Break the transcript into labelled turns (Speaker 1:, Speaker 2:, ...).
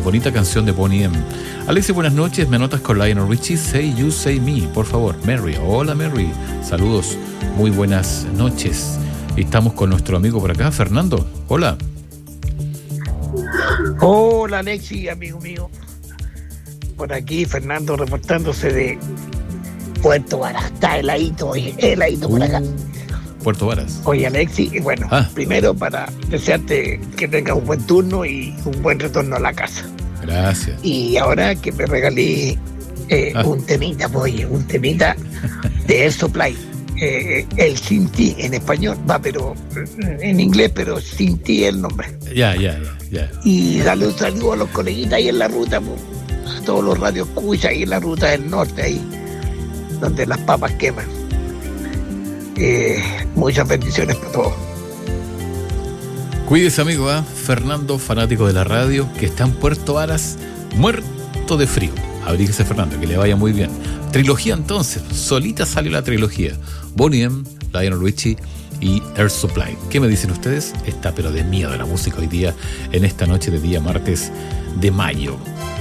Speaker 1: bonita canción de Bonnie M. Alexis, buenas noches, me anotas con Lionel Richie, Say You, Say Me, por favor. Mary, hola Mary, saludos, muy buenas noches. Estamos con nuestro amigo por acá, Fernando, hola.
Speaker 2: Hola Alexis, amigo mío. Por aquí Fernando reportándose de Puerto Varas. Está heladito hoy, heladito por acá.
Speaker 1: Puerto Varas.
Speaker 2: Oye Alexis, bueno, primero para desearte que tengas un buen turno y un buen retorno a la casa.
Speaker 1: Gracias.
Speaker 2: Y ahora que me regalé un temita, oye, un temita de Air Supply. El Sin Ti en español, pero en inglés, pero Sin Ti es el nombre.
Speaker 1: Ya.
Speaker 2: Y darle un saludo a los coleguitas ahí en la ruta, a todos los radioescuchas ahí en la ruta del norte, ahí donde las papas queman. Muchas bendiciones para todos.
Speaker 1: Cuídese, amigo, Fernando, fanático de la radio, que está en Puerto Varas, muerto de frío. Abríguese, Fernando, que le vaya muy bien. Trilogía entonces, solita salió la trilogía. Bonnie M, Lionel Richie y Air Supply. ¿Qué me dicen ustedes? Está pero de miedo la música hoy día, en esta noche de día martes de mayo.